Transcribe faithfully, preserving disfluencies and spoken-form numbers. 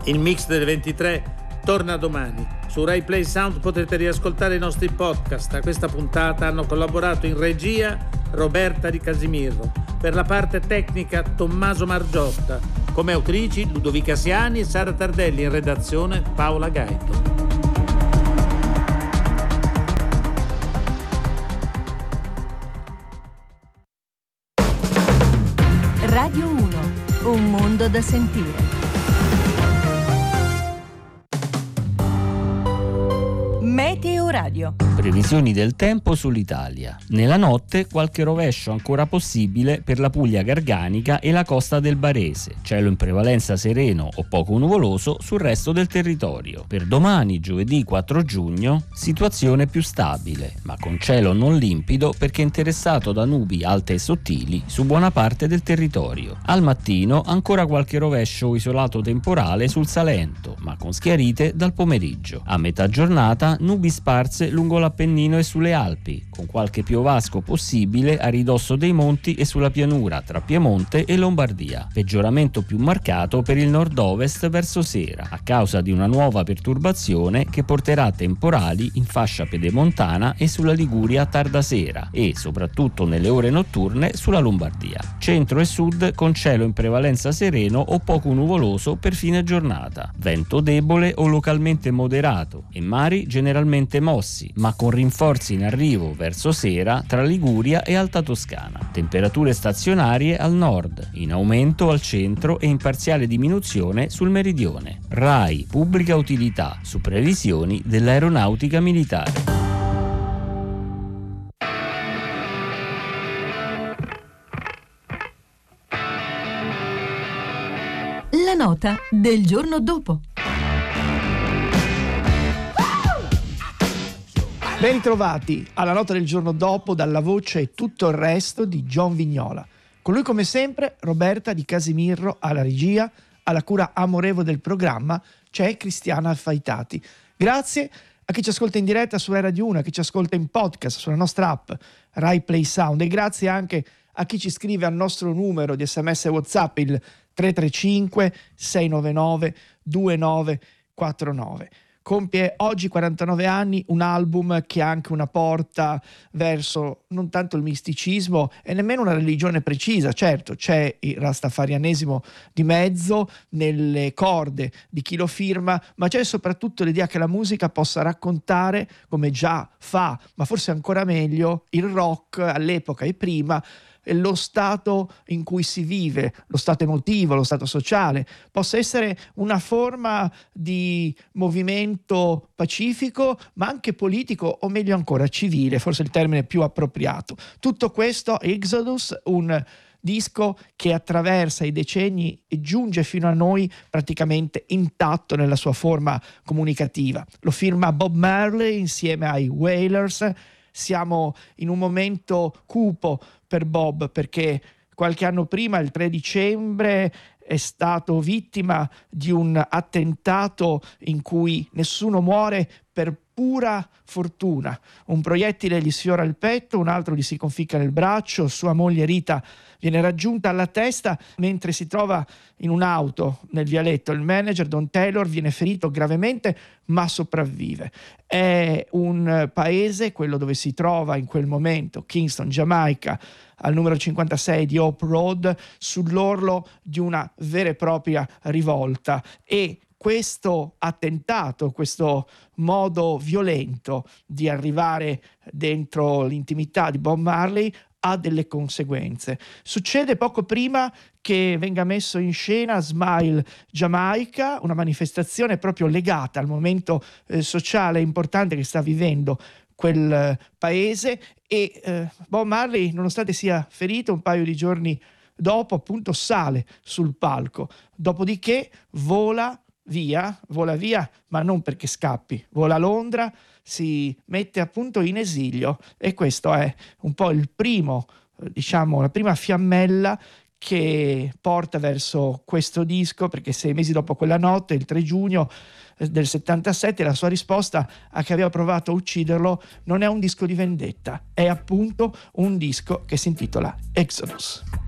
Il mix delle ventitré torna domani. Su Rai Play Sound potrete riascoltare i nostri podcast. A questa puntata hanno collaborato in regia Roberta Di Casimirro, per la parte tecnica Tommaso Margiotta, come autrici Ludovica Siani e Sara Tardelli, in redazione Paola Gaito. Radio uno, un mondo da sentire. Meteo Radio. Previsioni del tempo sull'Italia. Nella notte qualche rovescio ancora possibile per la Puglia Garganica e la costa del Barese. Cielo in prevalenza sereno o poco nuvoloso sul resto del territorio. Per domani, giovedì quattro giugno, situazione più stabile, ma con cielo non limpido perché interessato da nubi alte e sottili su buona parte del territorio. Al mattino ancora qualche rovescio isolato temporale sul Salento, ma con schiarite dal pomeriggio. A metà giornata nubi sparse lungo l'Appennino e sulle Alpi, con qualche piovasco possibile a ridosso dei monti e sulla pianura tra Piemonte e Lombardia. Peggioramento più marcato per il nord-ovest verso sera, a causa di una nuova perturbazione che porterà temporali in fascia pedemontana e sulla Liguria tarda sera e, soprattutto nelle ore notturne, sulla Lombardia. Centro e sud con cielo in prevalenza sereno o poco nuvoloso per fine giornata. Vento debole o localmente moderato e mari generalmente mossi, ma con rinforzi in arrivo verso sera tra Liguria e Alta Toscana. Temperature stazionarie al nord, in aumento al centro e in parziale diminuzione sul meridione. RAI Pubblica Utilità su previsioni dell'aeronautica militare. La nota del giorno dopo. Ben ritrovati alla nota del giorno dopo, dalla voce e tutto il resto di John Vignola. Con lui come sempre Roberta Di Casimirro alla regia, alla cura amorevole del programma c'è Cristiana Alfaitati. Grazie a chi ci ascolta in diretta su Rai Radio uno, a chi ci ascolta in podcast sulla nostra app Rai Play Sound, e grazie anche a chi ci scrive al nostro numero di sms e WhatsApp, il tre tre cinque sei nove nove due nove quattro nove. Compie oggi quarantanove anni un album che ha anche una porta verso non tanto il misticismo e nemmeno una religione precisa. Certo, c'è il rastafarianesimo di mezzo nelle corde di chi lo firma, ma c'è soprattutto l'idea che la musica possa raccontare, come già fa, ma forse ancora meglio, il rock all'epoca e prima, lo stato in cui si vive, lo stato emotivo, lo stato sociale, possa essere una forma di movimento pacifico, ma anche politico, o meglio ancora civile, forse il termine più appropriato. Tutto questo, Exodus, un disco che attraversa i decenni e giunge fino a noi praticamente intatto nella sua forma comunicativa. Lo firma Bob Marley insieme ai Wailers. Siamo in un momento cupo per Bob, perché qualche anno prima, il tre dicembre, è stato vittima di un attentato in cui nessuno muore per pura fortuna. Un proiettile gli sfiora il petto, un altro gli si conficca nel braccio, sua moglie Rita viene raggiunta alla testa mentre si trova in un'auto nel vialetto. Il manager Don Taylor viene ferito gravemente ma sopravvive. È un paese, quello dove si trova in quel momento, Kingston, Giamaica, al numero cinquantasei di Hope Road, sull'orlo di una vera e propria rivolta, e questo attentato, questo modo violento di arrivare dentro l'intimità di Bob Marley ha delle conseguenze. Succede poco prima che venga messo in scena Smile Jamaica, una manifestazione proprio legata al momento eh, sociale importante che sta vivendo quel eh, paese, e eh, Bob Marley, nonostante sia ferito, un paio di giorni dopo appunto sale sul palco, dopodiché vola via, vola via, ma non perché scappi, vola a Londra, si mette appunto in esilio, e questo è un po' il primo, diciamo, la prima fiammella che porta verso questo disco, perché sei mesi dopo quella notte, il tre giugno del settantasette, la sua risposta a chi aveva provato a ucciderlo non è un disco di vendetta, è appunto un disco che si intitola Exodus.